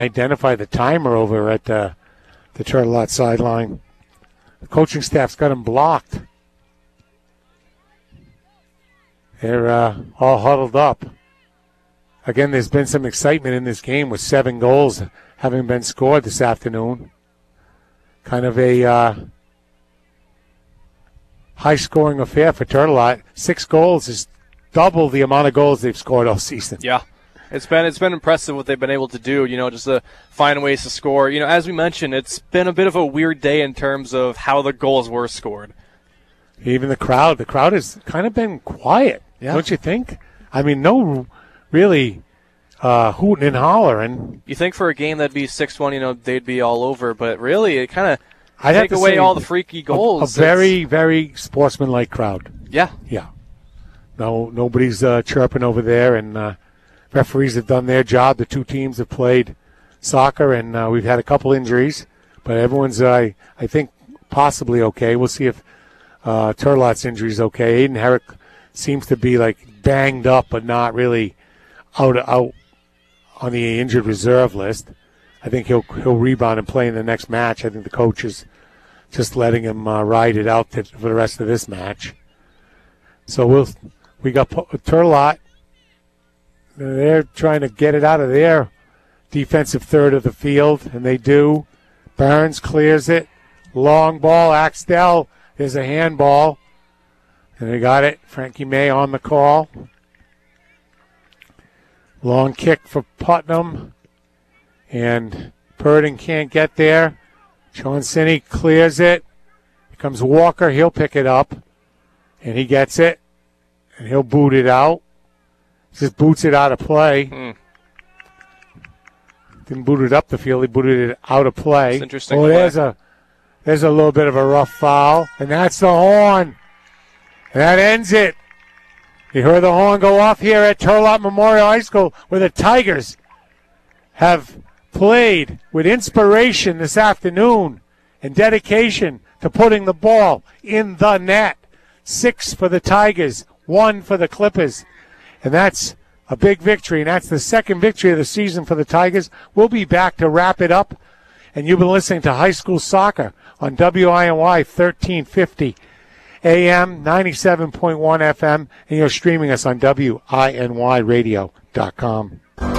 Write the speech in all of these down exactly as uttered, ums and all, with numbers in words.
identify the timer over at the, the Turtle Lot sideline. The coaching staff's got him blocked. They're uh, all huddled up. Again, there's been some excitement in this game with seven goals having been scored this afternoon. Kind of a uh, high-scoring affair for Turtle Lot. Six goals is double the amount of goals they've scored all season. Yeah. It's been it's been impressive what they've been able to do, you know, just to find ways to score. You know, as we mentioned, it's been a bit of a weird day in terms of how the goals were scored. Even the crowd, the crowd has kind of been quiet, yeah. don't you think? I mean, no really uh, hooting and hollering. You think for a game that'd be six one, you know, they'd be all over, but really it kind of take away all the freaky goals. A, a very, very sportsmanlike crowd. Yeah. Yeah. No, nobody's uh, chirping over there, and uh, referees have done their job. The two teams have played soccer, and uh, we've had a couple injuries, but everyone's, uh, I, I think, possibly okay. We'll see if uh, Turtle Lot's injury is okay. Aiden Herrick seems to be, like, banged up but not really out out on the injured reserve list. I think he'll he'll rebound and play in the next match. I think the coach is just letting him uh, ride it out to, for the rest of this match. So we'll we got Turtle Lot. They're trying to get it out of their defensive third of the field, and they do. Burns clears it. Long ball. Axtell. There's a handball. And they got it. Frankie May on the call. Long kick for Putnam. And Purdon can't get there. Chauncini clears it. Here comes Walker. He'll pick it up. And he gets it. And he'll boot it out. Just boots it out of play. Hmm. Didn't boot it up the field. He booted it out of play. That's interesting. Oh, there's a, there's a little bit of a rough foul. And that's the horn. And that ends it. You heard the horn go off here at Turtle Lot Memorial High School, where the Tigers have played with inspiration this afternoon and dedication to putting the ball in the net. Six for the Tigers, one for the Clippers. And that's a big victory, and that's the second victory of the season for the Tigers. We'll be back to wrap it up. And you've been listening to High School Soccer on W I N Y thirteen fifty A M, ninety-seven point one F M, and you're streaming us on W I N Y radio dot com.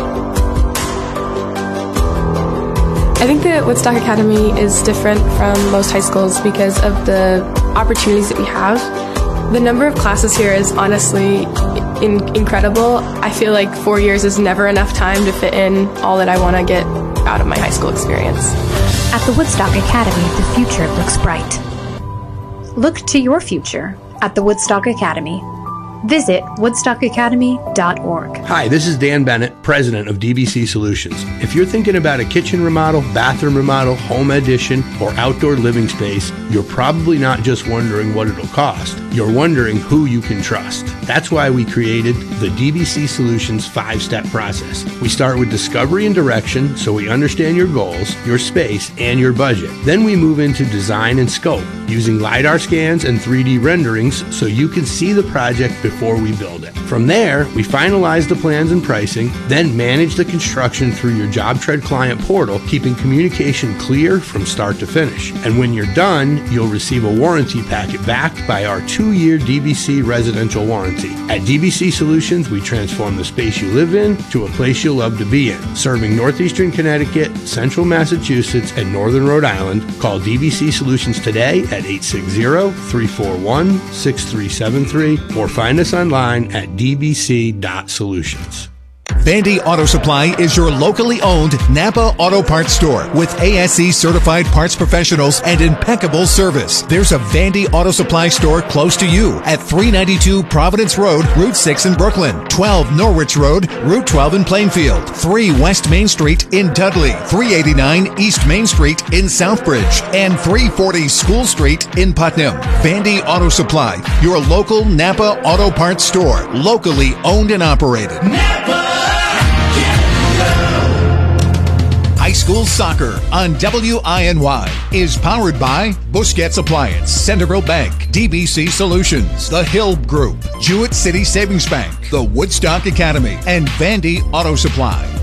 I think that Woodstock Academy is different from most high schools because of the opportunities that we have. The number of classes here is honestly in- incredible. I feel like four years is never enough time to fit in all that I want to get out of my high school experience. At the Woodstock Academy, the future looks bright. Look to your future at the Woodstock Academy. Visit woodstock academy dot org. Hi, this is Dan Bennett, president of D B C Solutions. If you're thinking about a kitchen remodel, bathroom remodel, home addition, or outdoor living space, you're probably not just wondering what it'll cost. You're wondering who you can trust. That's why we created the D B C Solutions five-step process. We start with discovery and direction so we understand your goals, your space, and your budget. Then we move into design and scope, using LiDAR scans and three D renderings so you can see the project before we build it. From there, we finalize the plans and pricing, then manage the construction through your JobTread client portal, keeping communication clear from start to finish. And when you're done, you'll receive a warranty packet backed by our two-year D B C residential warranty. At D B C Solutions, we transform the space you live in to a place you'll love to be in. Serving northeastern Connecticut, central Massachusetts, and northern Rhode Island, call D B C Solutions today at eight six zero, three four one, six three seven three or find us online at d b c dot solutions. Vandy Auto Supply is your locally owned Napa Auto Parts store with A S E certified parts professionals and impeccable service. There's a Vandy Auto Supply store close to you at three ninety-two Providence Road, Route six in Brooklyn, twelve Norwich Road, Route twelve in Plainfield, three West Main Street in Dudley, three eighty-nine East Main Street in Southbridge, and three forty School Street in Putnam. Vandy Auto Supply, your local Napa Auto Parts store, locally owned and operated. Napa! High School Soccer on W I N Y is powered by Busquets Appliance, Centerville Bank, D B C Solutions, The Hill Group, Jewett City Savings Bank, the Woodstock Academy, and Vandy Auto Supply.